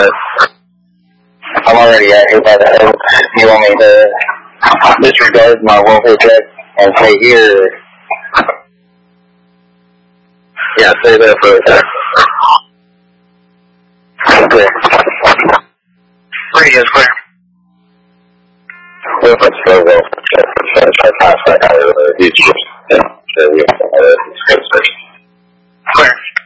I'm already out here by the house. You want me to disregard my welfare check and stay here? Yeah, stay there for a sec. Okay. Radio is clear. If it's for welfare check, try to pass that out of the future. Yeah, we have to have a station. Clear.